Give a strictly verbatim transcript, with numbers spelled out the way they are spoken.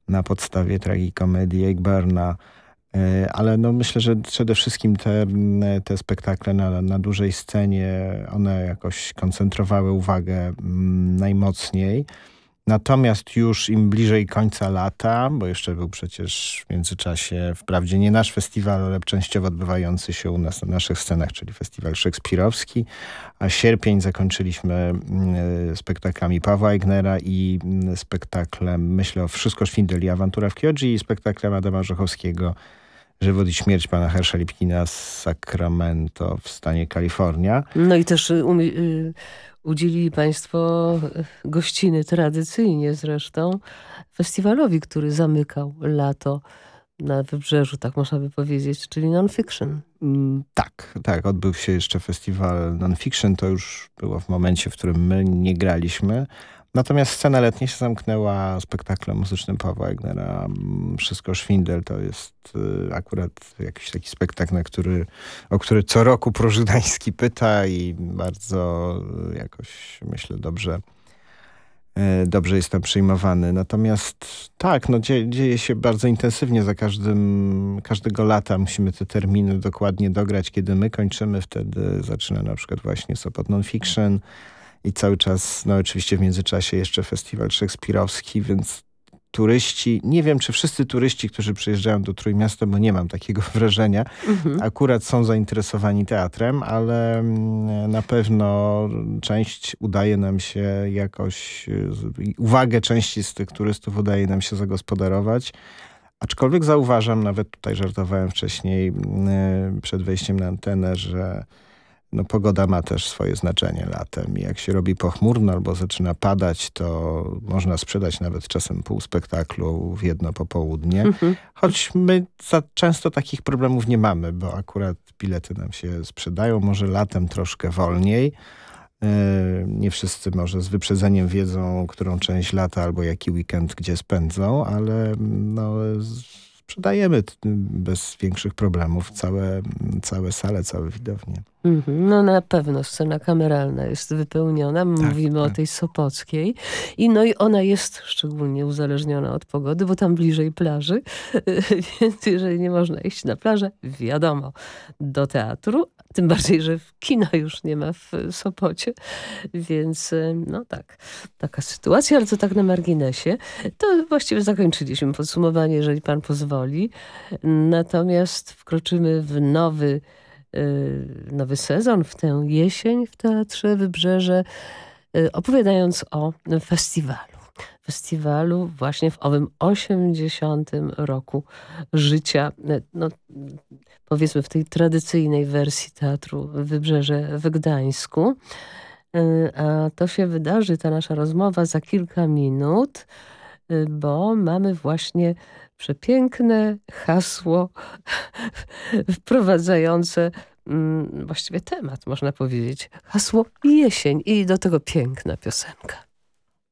na podstawie tragikomedii Akebarna. Ale no myślę, że przede wszystkim te, te spektakle na, na dużej scenie, one jakoś koncentrowały uwagę najmocniej. Natomiast już im bliżej końca lata, bo jeszcze był przecież w międzyczasie wprawdzie nie nasz festiwal, ale częściowo odbywający się u nas na naszych scenach, czyli festiwal szekspirowski, a sierpień zakończyliśmy spektaklami Pawła Aignera i spektaklem, myślę o Wszystko Szwindel i Awantura w Chioggi i spektaklem Adama Żochowskiego Żywot i śmierć pana Hersha Lipkina z Sacramento w stanie Kalifornia. No i też um, y, udzielili państwo gościny tradycyjnie zresztą festiwalowi, który zamykał lato na Wybrzeżu, tak można by powiedzieć, czyli non-fiction. Mm, tak, tak. Odbył się jeszcze festiwal non-fiction. To już było w momencie, w którym my nie graliśmy. Natomiast scena letnia się zamknęła spektaklem muzycznym Pawła Aignera. Wszystko Szwindel to jest y, akurat jakiś taki spektakl, na który, o który co roku Próż Gdański pyta i bardzo y, jakoś, myślę, dobrze, y, dobrze jest tam przyjmowany. Natomiast tak, no dzie, dzieje się bardzo intensywnie za każdym, każdego lata. Musimy te terminy dokładnie dograć. Kiedy my kończymy, wtedy zaczyna na przykład właśnie Sopot Non-Fiction. I cały czas, no oczywiście w międzyczasie jeszcze festiwal szekspirowski, więc turyści, nie wiem czy wszyscy turyści, którzy przyjeżdżają do Trójmiasta, bo nie mam takiego wrażenia, mhm. akurat są zainteresowani teatrem, ale na pewno część udaje nam się jakoś, uwagę części z tych turystów udaje nam się zagospodarować. Aczkolwiek zauważam, nawet tutaj żartowałem wcześniej przed wejściem na antenę, że no pogoda ma też swoje znaczenie latem i jak się robi pochmurno albo zaczyna padać, to można sprzedać nawet czasem pół spektaklu w jedno popołudnie. Mhm. Choć my za często takich problemów nie mamy, bo akurat bilety nam się sprzedają, może latem troszkę wolniej. Yy, nie wszyscy może z wyprzedzeniem wiedzą, którą część lata albo jaki weekend gdzie spędzą, ale no sprzedajemy bez większych problemów całe, całe sale, całe widownie. No na pewno scena kameralna jest wypełniona. My tak, mówimy tak. o tej sopockiej. I no i ona jest szczególnie uzależniona od pogody, bo tam bliżej plaży. Więc jeżeli nie można iść na plażę, wiadomo, do teatru. Tym bardziej, że kina już nie ma w Sopocie. Więc no tak, taka sytuacja, ale to tak na marginesie. To właściwie zakończyliśmy podsumowanie, jeżeli pan pozwoli. Natomiast wkroczymy w nowy nowy sezon, w tę jesień w Teatrze Wybrzeże, opowiadając o festiwalu. Festiwalu właśnie w owym osiemdziesiątym roku życia, no, powiedzmy w tej tradycyjnej wersji Teatru Wybrzeże w Gdańsku. A to się wydarzy, ta nasza rozmowa, za kilka minut, bo mamy właśnie przepiękne hasło wprowadzające właściwie temat, można powiedzieć. Hasło jesień i do tego piękna piosenka.